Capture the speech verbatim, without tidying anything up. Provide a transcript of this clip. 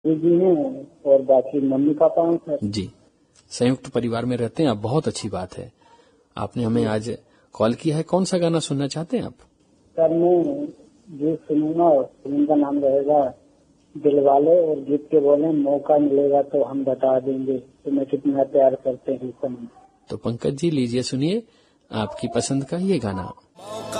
जी हैं और बाकी मम्मी पापा हैं सर। जी, संयुक्त परिवार में रहते हैं आप, बहुत अच्छी बात है। आपने हमें आज कॉल किया है, कौन सा गाना सुनना चाहते हैं आप? सर मैं गीत सुनूंगा, फिल्म का नाम रहेगा दिलवाले और गीत के बोले मौका मिलेगा तो हम बता देंगे तुम्हें कितना प्यार करते हैं सनम। तो पंकज जी लीजिए सुनिए आपकी पसंद का ये गाना।